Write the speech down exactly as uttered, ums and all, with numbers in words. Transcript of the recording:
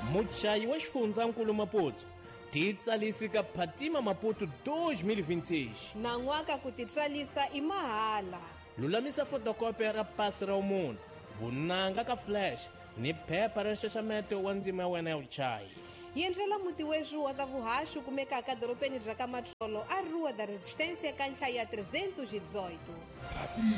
muchayi wa xifundzankulu Maputo titsalisi ka Phatima Maputo dois mil e vinte e seis na n'waka ku titsarisa i mahala. Lulamisa fotokópia ra pasi ra umunhu, vunanga ka flash ni phepha ra nxaxameto wa ndzima ya wena ya vuchayi. Yendlela muti weju wa ta vuhaxu kumekaka doropeni bya ka Matlolo a Rua da Resistência ka nhlayo ya trezentos e dezoito.